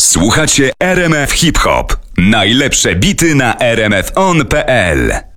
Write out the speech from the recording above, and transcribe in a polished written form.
Słuchacie RMF Hip Hop. Najlepsze bity na rmfon.pl.